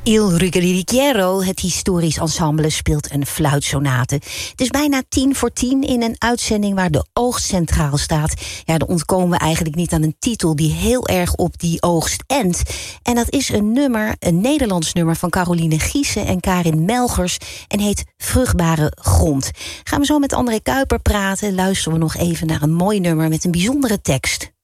Il Ruggiero, het historisch ensemble, speelt een fluitsonate. Het is bijna 9:50 in een uitzending waar de oogst centraal staat. Ja, dan ontkomen we eigenlijk niet aan een titel die heel erg op die oogst endt. En dat is een Nederlands nummer van Caroline Giesen en Karin Melgers en heet Vruchtbare Grond. Gaan we zo met André Kuiper praten, luisteren we nog even naar een mooi nummer met een bijzondere tekst.